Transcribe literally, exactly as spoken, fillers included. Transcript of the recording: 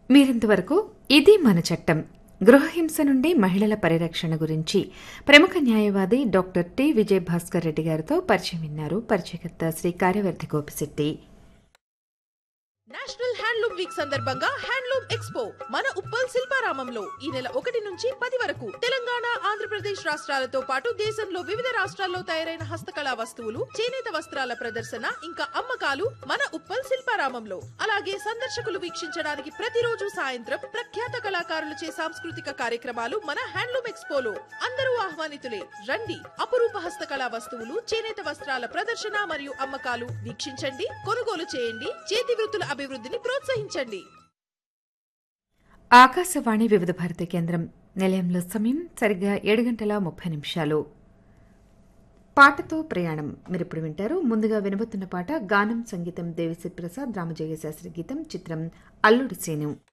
మీరింతవరకు ఇది మన చట్టం గృహహింస నుండి మహిళల పరిరక్షణ గురించి ప్రముఖ న్యాయవాది డాక్టర్ టి విజయ్ భాస్కర్ రెడ్డి గారితో పరిచయం విన్నారు. పరిచయకర్త Shri కార్యవర్తి Gopisetty. National handloom week సందర్భంగా హ్యాండ్లూమ్ ఎక్స్పో మన ఉప్పల్ శిల్పారామంలో ఈ నెల ఒకటి నుంచి పది వరకు తెలంగాణ, ఆంధ్రప్రదేశ్ రాష్ట్రాలతో పాటు దేశంలో వివిధ రాష్ట్రాల్లో తయారైన హస్తకళా వస్తువులు, చేనేత వస్త్రాల ప్రదర్శన ఇంకా అమ్మకాలు మన ఉప్పల్ శిల్పారామంలో. అలాగే సందర్శకులు వీక్షించడానికి ప్రతిరోజు సాయంత్రం ప్రఖ్యాత కళాకారులచే సాంస్కృతిక కార్యక్రమాలు మన హ్యాండ్లూమ్ ఎక్స్పోలో. అందరూ ఆహ్వానితులే. రండి. అపురూప హస్తకళా వస్తువులు, చేనేత వస్త్రాల ప్రదర్శన మరియు అమ్మకాలు వీక్షించండి, కొనుగోలు చేయండి, చేతి వృత్తుల అభివృద్ధిని ప్రోత్సహించండి. ఆకాశవాణి వివిధ భారతి కేంద్రం నిలయంలో సమయం సరిగ్గా ఏడు గంటల ముప్పై నిమిషాలు. పాటతో ప్రయాణం మీరిప్పుడు వింటారు. ముందుగా వినబోతున్న పాట గానం సంగీతం దేవిశ్రీ ప్రసాద్, రామజోగ శాస్త్రి గీతం, చిత్రం అల్లుడి సేను.